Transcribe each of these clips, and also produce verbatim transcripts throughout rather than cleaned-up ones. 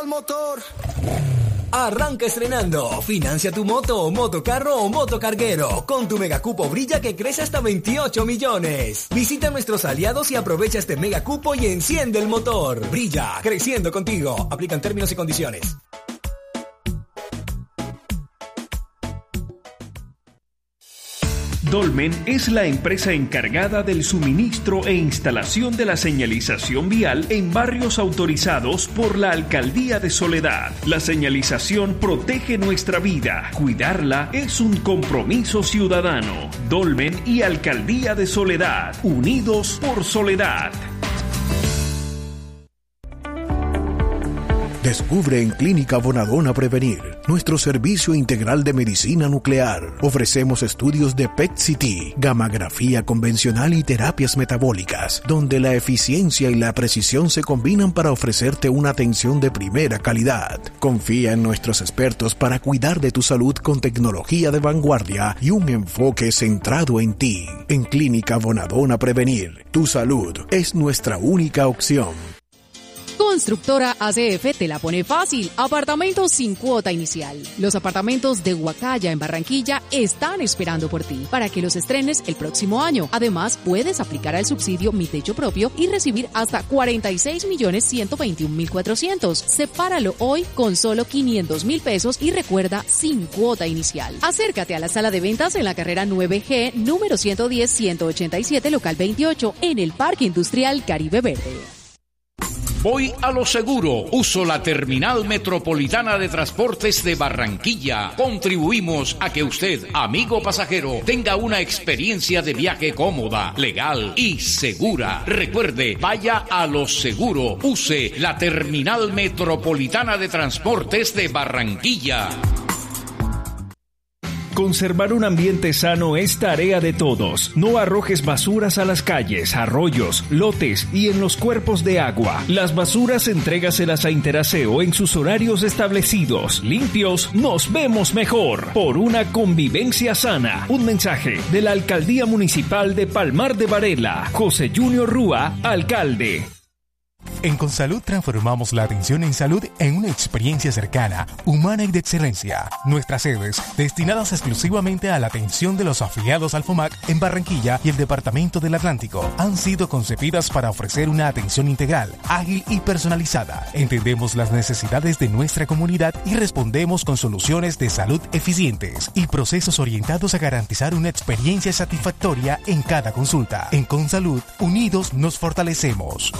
Motor. Arranca estrenando. Financia tu moto, motocarro o motocarguero. Con tu megacupo Brilla que crece hasta veintiocho millones. Visita nuestros aliados y aprovecha este megacupo y enciende el motor. Brilla, creciendo contigo. Aplican términos y condiciones. Dolmen es la empresa encargada del suministro e instalación de la señalización vial en barrios autorizados por la Alcaldía de Soledad. La señalización protege nuestra vida. Cuidarla es un compromiso ciudadano. Dolmen y Alcaldía de Soledad, unidos por Soledad. Descubre en Clínica Bonadona Prevenir nuestro servicio integral de medicina nuclear. Ofrecemos estudios de P E T C T, gammagrafía convencional y terapias metabólicas, donde la eficiencia y la precisión se combinan para ofrecerte una atención de primera calidad. Confía en nuestros expertos para cuidar de tu salud con tecnología de vanguardia y un enfoque centrado en ti. En Clínica Bonadona Prevenir, tu salud es nuestra única opción. Constructora A C F te la pone fácil. Apartamentos sin cuota inicial. Los apartamentos de Huacaya en Barranquilla están esperando por ti para que los estrenes el próximo año. Además, puedes aplicar al subsidio Mi Techo Propio y recibir hasta cuarenta y seis millones ciento veintiún mil cuatrocientos. Sepáralo hoy con solo quinientos mil pesos y recuerda, sin cuota inicial. Acércate a la sala de ventas en la carrera nueve G, número ciento diez ciento ochenta y siete, local veintiocho, en el Parque Industrial Caribe Verde. Voy a lo seguro. Uso la Terminal Metropolitana de Transportes de Barranquilla. Contribuimos a que usted, amigo pasajero, tenga una experiencia de viaje cómoda, legal y segura. Recuerde, vaya a lo seguro. Use la Terminal Metropolitana de Transportes de Barranquilla. Conservar un ambiente sano es tarea de todos. No arrojes basuras a las calles, arroyos, lotes y en los cuerpos de agua. Las basuras entrégaselas a Interaseo en sus horarios establecidos. Limpios, nos vemos mejor. Por una convivencia sana. Un mensaje de la Alcaldía Municipal de Palmar de Varela. José Junior Rúa, alcalde. En Consalud transformamos la atención en salud en una experiencia cercana, humana y de excelencia. Nuestras sedes, destinadas exclusivamente a la atención de los afiliados al FOMAC en Barranquilla y el Departamento del Atlántico, han sido concebidas para ofrecer una atención integral, ágil y personalizada. Entendemos las necesidades de nuestra comunidad y respondemos con soluciones de salud eficientes y procesos orientados a garantizar una experiencia satisfactoria en cada consulta. En Consalud, unidos nos fortalecemos.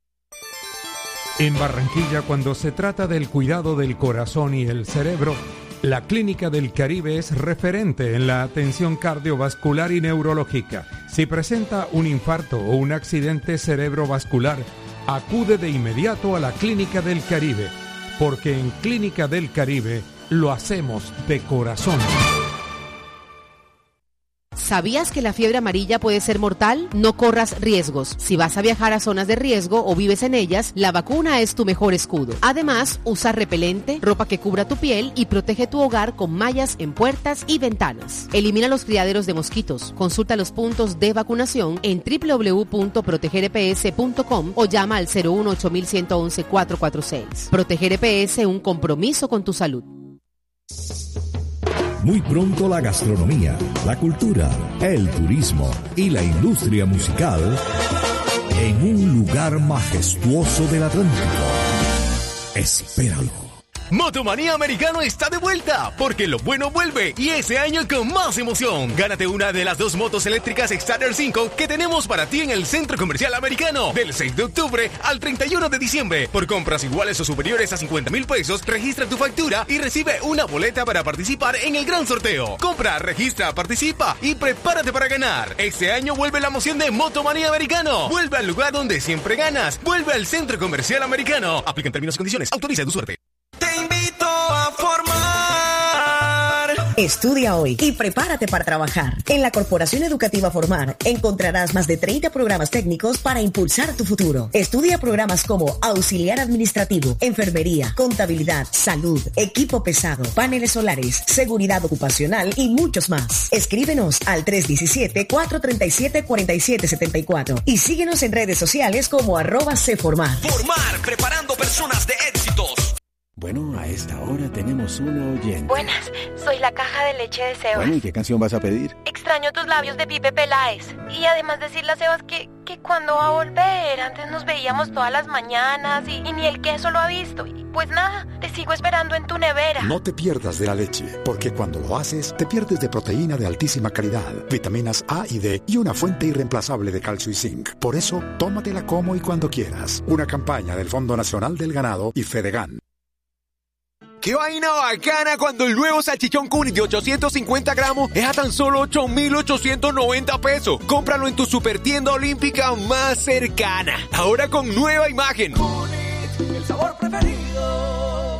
En Barranquilla, cuando se trata del cuidado del corazón y el cerebro, la Clínica del Caribe es referente en la atención cardiovascular y neurológica. Si presenta un infarto o un accidente cerebrovascular, acude de inmediato a la Clínica del Caribe, porque en Clínica del Caribe lo hacemos de corazón. ¿Sabías que la fiebre amarilla puede ser mortal? No corras riesgos. Si vas a viajar a zonas de riesgo o vives en ellas, la vacuna es tu mejor escudo. Además, usa repelente, ropa que cubra tu piel y protege tu hogar con mallas en puertas y ventanas. Elimina los criaderos de mosquitos. Consulta los puntos de vacunación en doble u doble u doble u punto proteger e pe ese punto com o llama al cero uno ocho uno uno uno uno cuatro cuatro seis. Proteger E P S, un compromiso con tu salud. Muy pronto la gastronomía, la cultura, el turismo y la industria musical en un lugar majestuoso del Atlántico. Espéralo. Motomanía Americano está de vuelta, porque lo bueno vuelve y ese año con más emoción. Gánate una de las dos motos eléctricas Starter cinco que tenemos para ti en el Centro Comercial Americano del seis de octubre al treinta y uno de diciembre. Por compras iguales o superiores a cincuenta mil pesos, registra tu factura y recibe una boleta para participar en el gran sorteo. Compra, registra, participa y prepárate para ganar. Este año vuelve la emoción de Motomanía Americano. Vuelve al lugar donde siempre ganas. Vuelve al Centro Comercial Americano. Aplican términos y condiciones. Autoriza tu suerte. Te invito a formar. Estudia hoy y prepárate para trabajar. En la Corporación Educativa Formar encontrarás más de treinta programas técnicos para impulsar tu futuro. Estudia programas como auxiliar administrativo, enfermería, contabilidad, salud, equipo pesado, paneles solares, seguridad ocupacional y muchos más. Escríbenos al tres uno siete, cuatro tres siete, cuatro siete siete cuatro y síguenos en redes sociales como arroba Cformar. Formar, preparando personas de éxitos. Bueno, a esta hora tenemos una oyente. Buenas, soy la caja de leche de Sebas. Bueno, ¿y qué canción vas a pedir? Extraño tus labios de Pipe Peláez. Y además decirle a Sebas que, que cuando va a volver, antes nos veíamos todas las mañanas y, y ni el queso lo ha visto. Y pues nada, te sigo esperando en tu nevera. No te pierdas de la leche, porque cuando lo haces, te pierdes de proteína de altísima calidad, vitaminas A y D y una fuente irreemplazable de calcio y zinc. Por eso, tómatela como y cuando quieras. Una campaña del Fondo Nacional del Ganado y Fedegan. ¡Qué vaina bacana cuando el nuevo salchichón Cuni de ochocientos cincuenta gramos es a tan solo ocho mil ochocientos noventa pesos! Cómpralo en tu supertienda olímpica más cercana. Ahora con nueva imagen. Cuni, el sabor preferido.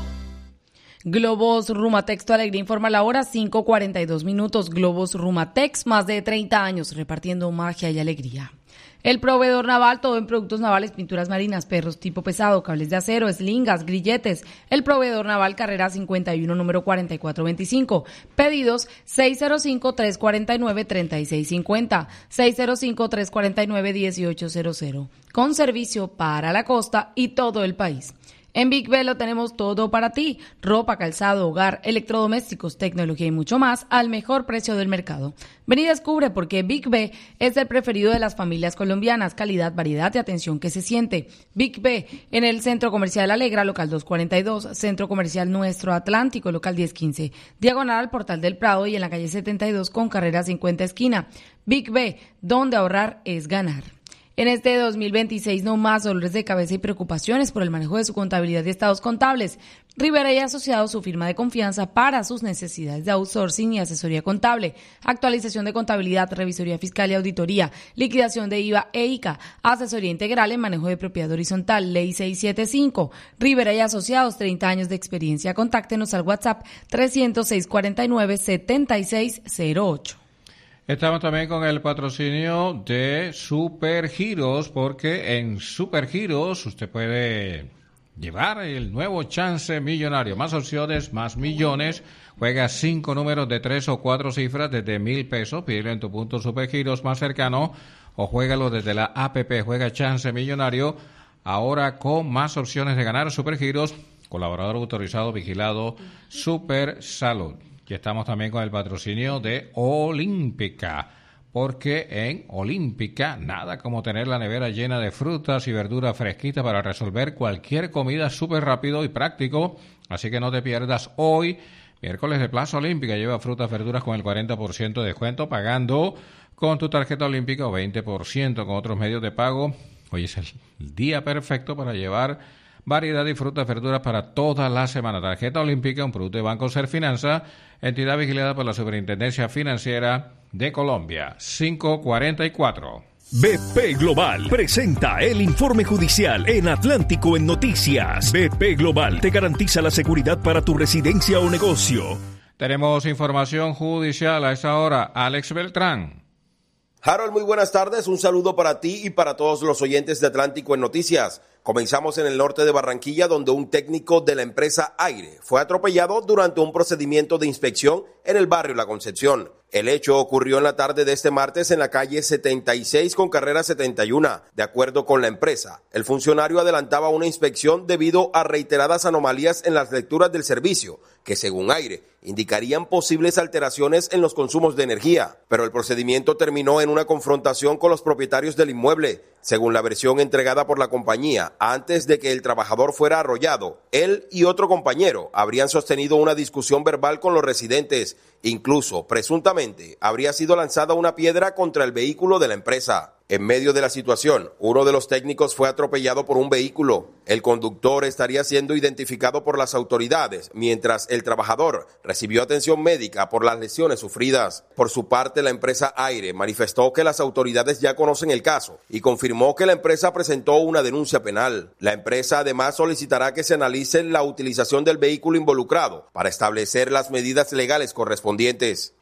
Globos Rumatex, tu alegría informa la hora, cinco cuarenta y dos minutos. Globos Rumatex, más de treinta años repartiendo magia y alegría. El proveedor naval, todo en productos navales, pinturas marinas, perros tipo pesado, cables de acero, eslingas, grilletes. El proveedor naval, carrera cincuenta y uno, número cuarenta y cuatro veinticinco. Pedidos seis cero cinco, tres cuatro nueve, tres seis cinco cero, seis cero cinco, tres cuatro nueve, uno ocho cero cero. Con servicio para la costa y todo el país. En Big B lo tenemos todo para ti. Ropa, calzado, hogar, electrodomésticos, tecnología y mucho más al mejor precio del mercado. Ven y descubre por qué Big B es el preferido de las familias colombianas. Calidad, variedad y atención que se siente. Big B en el Centro Comercial Alegra, local doscientos cuarenta y dos, Centro Comercial Nuestro Atlántico, local diez quince, diagonal al Portal del Prado y en la calle setenta y dos con carrera cincuenta esquina. Big B, donde ahorrar es ganar. En este dos mil veintiséis no más dolores de cabeza y preocupaciones por el manejo de su contabilidad y estados contables. Rivera y Asociados, su firma de confianza para sus necesidades de outsourcing y asesoría contable, actualización de contabilidad, revisoría fiscal y auditoría, liquidación de I V A e I C A, asesoría integral en manejo de propiedad horizontal, ley seiscientos setenta y cinco. Rivera y Asociados, treinta años de experiencia. Contáctenos al WhatsApp trescientos seis cuarenta y nueve, setenta y seis cero ocho. Estamos también con el patrocinio de Supergiros, porque en Supergiros usted puede llevar el nuevo chance millonario. Más opciones, más millones. Juega cinco números de tres o cuatro cifras desde mil pesos. Pídelo en tu punto Supergiros más cercano o juégalo desde la app. Juega chance millonario. Ahora con más opciones de ganar. Supergiros, colaborador autorizado, vigilado, Super Salud. Y estamos también con el patrocinio de Olímpica, porque en Olímpica nada como tener la nevera llena de frutas y verduras fresquitas para resolver cualquier comida súper rápido y práctico. Así que no te pierdas hoy, miércoles de Plaza Olímpica. Lleva frutas, verduras con el cuarenta por ciento de descuento, pagando con tu tarjeta olímpica o veinte por ciento con otros medios de pago. Hoy es el día perfecto para llevar variedad de frutas, verduras para toda la semana. Tarjeta Olímpica, un producto de Banco Serfinanza, entidad vigilada por la Superintendencia Financiera de Colombia. cinco cuarenta y cuatro. B P Global presenta el informe judicial en Atlántico en Noticias. B P Global te garantiza la seguridad para tu residencia o negocio. Tenemos información judicial a esta hora. Alex Beltrán. Harold, muy buenas tardes. Un saludo para ti y para todos los oyentes de Atlántico en Noticias. Comenzamos en el norte de Barranquilla, donde un técnico de la empresa Aire fue atropellado durante un procedimiento de inspección en el barrio La Concepción. El hecho ocurrió en la tarde de este martes en la calle setenta y seis con carrera setenta y uno. De acuerdo con la empresa, el funcionario adelantaba una inspección debido a reiteradas anomalías en las lecturas del servicio, que según Aire indicarían posibles alteraciones en los consumos de energía. Pero el procedimiento terminó en una confrontación con los propietarios del inmueble. Según la versión entregada por la compañía, antes de que el trabajador fuera arrollado, él y otro compañero habrían sostenido una discusión verbal con los residentes. Incluso, presuntamente, habría sido lanzada una piedra contra el vehículo de la empresa. En medio de la situación, uno de los técnicos fue atropellado por un vehículo. El conductor estaría siendo identificado por las autoridades, mientras el trabajador recibió atención médica por las lesiones sufridas. Por su parte, la empresa Aire manifestó que las autoridades ya conocen el caso y confirmó que la empresa presentó una denuncia penal. La empresa además solicitará que se analice la utilización del vehículo involucrado para establecer las medidas legales correspondientes.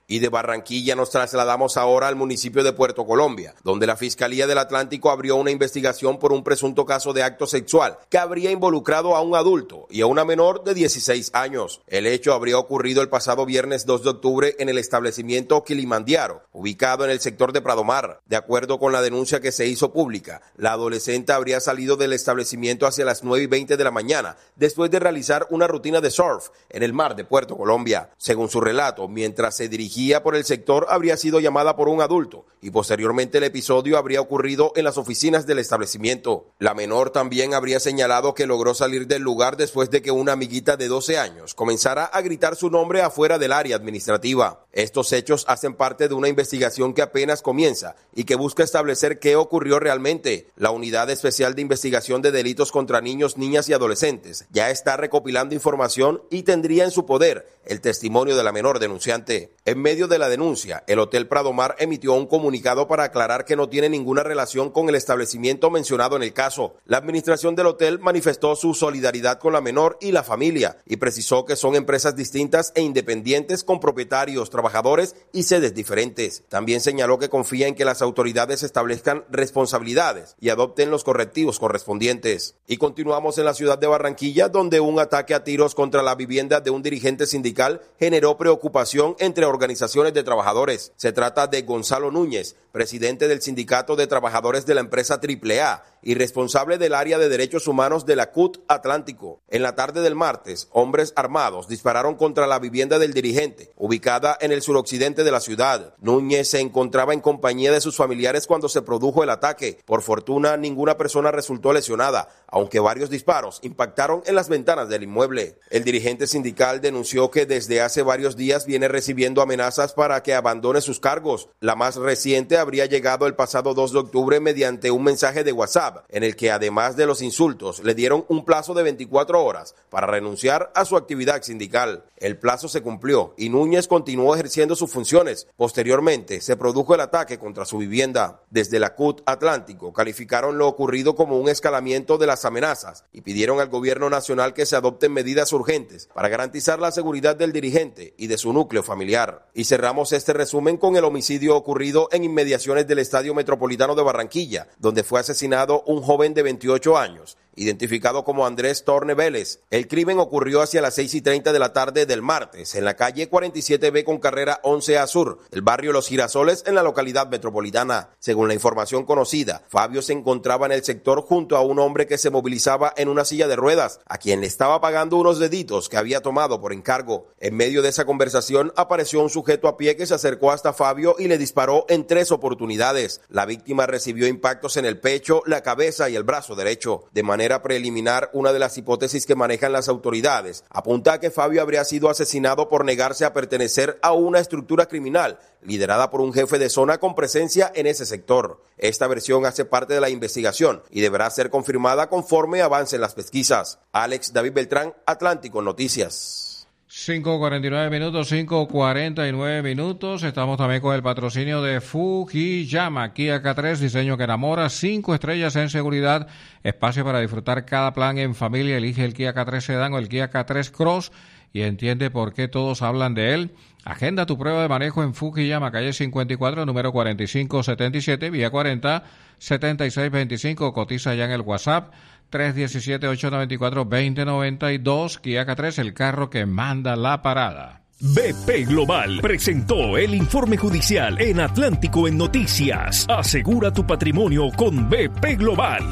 Y de Barranquilla nos trasladamos ahora al municipio de Puerto Colombia, donde la Fiscalía del Atlántico abrió una investigación por un presunto caso de acto sexual que habría involucrado a un adulto y a una menor de dieciséis años. El hecho habría ocurrido el pasado viernes dos de octubre en el establecimiento Kilimandiaro, ubicado en el sector de Pradomar. De acuerdo con la denuncia que se hizo pública, la adolescente habría salido del establecimiento hacia las nueve y veinte de la mañana, después de realizar una rutina de surf en el mar de Puerto Colombia. Según su relato, mientras se dirigía por el sector habría sido llamada por un adulto y posteriormente el episodio habría ocurrido en las oficinas del establecimiento. La menor también habría señalado que logró salir del lugar después de que una amiguita de doce años comenzara a gritar su nombre afuera del área administrativa. Estos hechos hacen parte de una investigación que apenas comienza y que busca establecer qué ocurrió realmente. La Unidad Especial de Investigación de Delitos contra Niños, Niñas y Adolescentes ya está recopilando información y tendría en su poder el testimonio de la menor denunciante. En medio de la denuncia, el Hotel Pradomar emitió un comunicado para aclarar que no tiene ninguna relación con el establecimiento mencionado en el caso. La administración del hotel manifestó su solidaridad con la menor y la familia y precisó que son empresas distintas e independientes con propietarios, trabajadores y sedes diferentes. También señaló que confía en que las autoridades establezcan responsabilidades y adopten los correctivos correspondientes. Y continuamos en la ciudad de Barranquilla, donde un ataque a tiros contra la vivienda de un dirigente sindical generó preocupación entre organizaciones de trabajadores. Se trata de Gonzalo Núñez, presidente del Sindicato de Trabajadores de la empresa Triple A y responsable del área de derechos humanos de la C U T Atlántico. En la tarde del martes, hombres armados dispararon contra la vivienda del dirigente, ubicada en el suroccidente de la ciudad. Núñez se encontraba en compañía de sus familiares cuando se produjo el ataque. Por fortuna, ninguna persona resultó lesionada, aunque varios disparos impactaron en las ventanas del inmueble. El dirigente sindical denunció que desde hace varios días viene recibiendo amenazas para que abandone sus cargos. La más reciente habría llegado el pasado dos de octubre mediante un mensaje de WhatsApp, en el que además de los insultos le dieron un plazo de veinticuatro horas para renunciar a su actividad sindical. El plazo se cumplió y Núñez continuó ejerciendo sus funciones. Posteriormente se produjo el ataque contra su vivienda. Desde la C U T Atlántico calificaron lo ocurrido como un escalamiento de las amenazas y pidieron al gobierno nacional que se adopten medidas urgentes para garantizar la seguridad del dirigente y de su núcleo familiar. Y cerramos este resumen con el homicidio ocurrido en inmediaciones del Estadio Metropolitano de Barranquilla, donde fue asesinado un joven de veintiocho años, identificado como Andrés Torne Vélez. El crimen ocurrió hacia las seis y treinta de la tarde del martes en la calle cuarenta y siete B con carrera once A Sur, el barrio Los Girasoles, en la localidad metropolitana. Según la información conocida, Fabio se encontraba en el sector junto a un hombre que se movilizaba en una silla de ruedas, a quien le estaba pagando unos deditos que había tomado por encargo. En medio de esa conversación apareció un sujeto a pie que se acercó hasta Fabio y le disparó en tres oportunidades. La víctima recibió impactos en el pecho, la cabeza y el brazo derecho. De manera preliminar, una de las hipótesis que manejan las autoridades apunta a que Fabio habría sido asesinado por negarse a pertenecer a una estructura criminal liderada por un jefe de zona con presencia en ese sector. Esta versión hace parte de la investigación y deberá ser confirmada conforme avancen las pesquisas. Alex David Beltrán, Atlántico Noticias. cinco cuarenta y nueve minutos, cinco cuarenta y nueve minutos. Estamos también con el patrocinio de Fujiyama, Kia K tres, diseño que enamora, cinco estrellas en seguridad, espacio para disfrutar cada plan en familia. Elige el Kia K tres Sedan o el Kia K tres Cross y entiende por qué todos hablan de él. Agenda tu prueba de manejo en Fujiyama, calle cincuenta y cuatro, número cuarenta y cinco setenta y siete, vía cuarenta, setenta y seis veinticinco. Cotiza ya en el WhatsApp tres uno siete, ocho nueve cuatro, dos cero nueve dos. Kia K tres, el carro que manda la parada. B P Global presentó el informe judicial en Atlántico en Noticias. Asegura tu patrimonio con B P Global.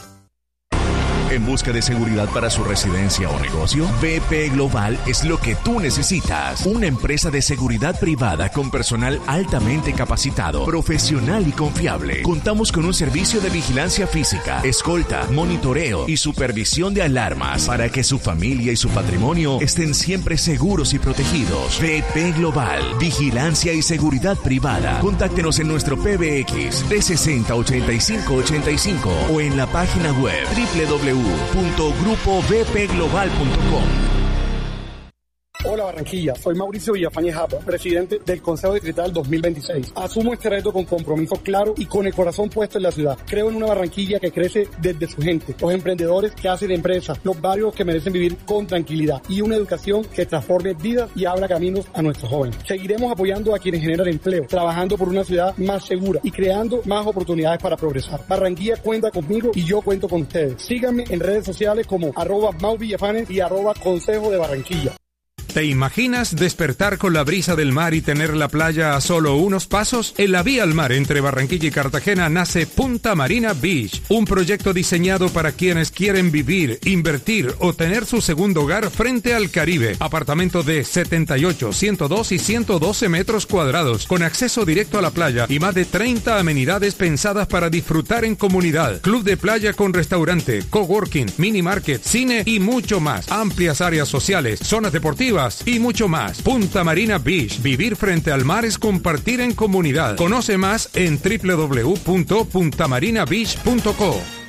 ¿En busca de seguridad para su residencia o negocio? B P Global es lo que tú necesitas. Una empresa de seguridad privada con personal altamente capacitado, profesional y confiable. Contamos con un servicio de vigilancia física, escolta, monitoreo y supervisión de alarmas para que su familia y su patrimonio estén siempre seguros y protegidos. B P Global, vigilancia y seguridad privada. Contáctenos en nuestro P B X trescientos sesenta, ochenta y cinco ochenta y cinco o en la página web doble u doble u doble u punto grupo b p global punto com. Hola Barranquilla, soy Mauricio Villafañe Japa, presidente del Consejo Distrital dos mil veintiséis. Asumo este reto con compromiso claro y con el corazón puesto en la ciudad. Creo en una Barranquilla que crece desde su gente, los emprendedores que hacen empresas, los barrios que merecen vivir con tranquilidad y una educación que transforme vidas y abra caminos a nuestros jóvenes. Seguiremos apoyando a quienes generan empleo, trabajando por una ciudad más segura y creando más oportunidades para progresar. Barranquilla cuenta conmigo y yo cuento con ustedes. Síganme en redes sociales como arroba Mau Villafanes y arroba Consejo de Barranquilla. ¿Te imaginas despertar con la brisa del mar y tener la playa a solo unos pasos? En la vía al mar entre Barranquilla y Cartagena nace Punta Marina Beach, un proyecto diseñado para quienes quieren vivir, invertir o tener su segundo hogar frente al Caribe. Apartamentos de setenta y ocho, ciento dos y ciento doce metros cuadrados, con acceso directo a la playa y más de treinta amenidades pensadas para disfrutar en comunidad. Club de playa con restaurante, coworking, mini market, cine y mucho más. Amplias áreas sociales, zonas deportivas y mucho más. Punta Marina Beach. Vivir frente al mar es compartir en comunidad. Conoce más en doble u doble u doble u punto punta marina beach punto co.